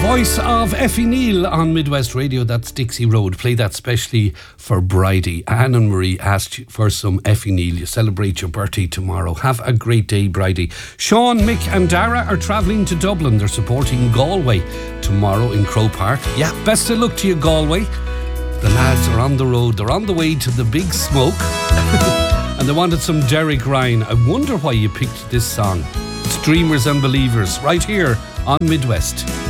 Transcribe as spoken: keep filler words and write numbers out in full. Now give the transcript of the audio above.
voice of Effie Neal on Midwest Radio. That's Dixie Road. Play that specially for Bridie. Anne and Marie asked for some Effie Neal. You celebrate your birthday tomorrow. Have a great day, Bridie. Sean, Mick and Dara are travelling to Dublin. They're supporting Galway tomorrow in Croke Park. Yeah, best of luck to you, Galway. The lads are on the road. They're on the way to the big smoke. And they wanted some Derek Ryan. I wonder why you picked this song. It's Dreamers and Believers right here on Midwest.